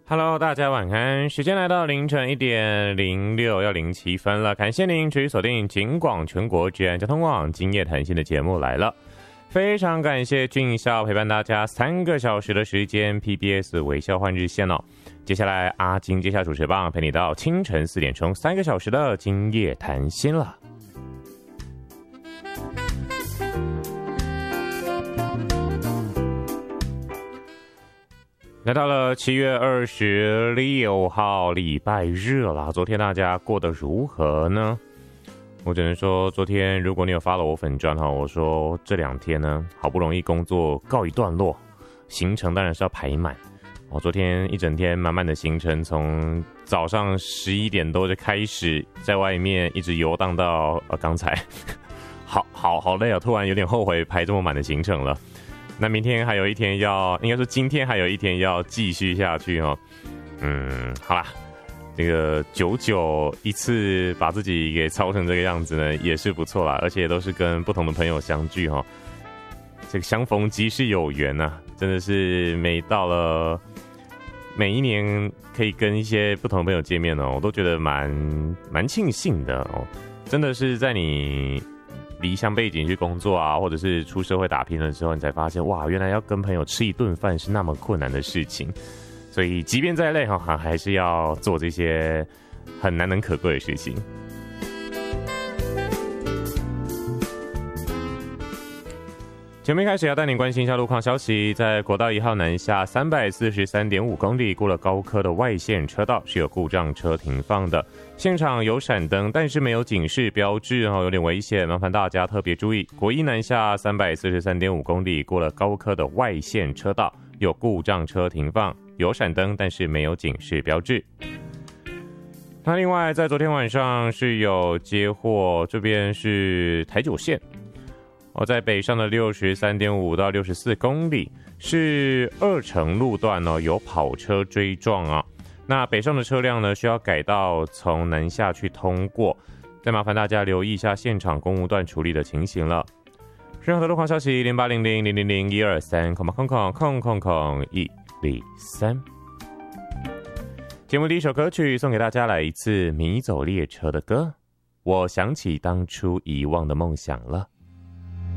Hello， 大家晚安。时间来到凌晨1:06要07分了，感谢您持续锁定警广全国治安交通网今夜谈心的节目来了。非常感谢俊孝陪伴大家3个小时的时间 ，PBS 微笑换日线哦。接下来阿金接下主持棒，陪你到清晨4点钟3个小时的今夜谈心了。来到了7月26号礼拜日了，昨天大家过得如何呢？我只能说，昨天如果你有follow我粉专哈，我说这2天呢，好不容易工作告一段落，行程当然是要排满。我昨天一整天满满的行程，从早上11点多就开始在外面一直游荡到刚才，好累啊！突然有点后悔排这么满的行程了。那明天还有一天应该说今天还有一天要继续下去哦。好啦，这个久一次把自己给操成这个样子呢，也是不错啦，而且都是跟不同的朋友相聚哈。这个相逢即是有缘啊，真的是每一年可以跟一些不同的朋友见面哦，我都觉得蛮庆幸的哦。真的是在你离乡背景去工作啊，或者是出社会打拼的时候，你才发现哇，原来要跟朋友吃一顿饭是那么困难的事情。所以即便再累还是要做这些很难能可贵的事情。节目一开始要带您关心一下路况消息，在国道1号南下343.5公里过了高科的外线车道是有故障车停放的，现场有闪灯，但是没有警示标志有点危险，麻烦大家特别注意。国一南下343.5公里过了高科的外线车道有故障车停放，有闪灯，但是没有警示标志。那另外在昨天晚上是有接获，这边是台九线在北上的63.5到64公里是2城路段有跑车追撞啊。那北上的车辆呢需要改道从南下去通过，再麻烦大家留意一下现场公务段处理的情形了。任何的路况消息0800000123，103。节目第一首歌曲送给大家，来一次迷走列车的歌，我想起当初遗忘的梦想了。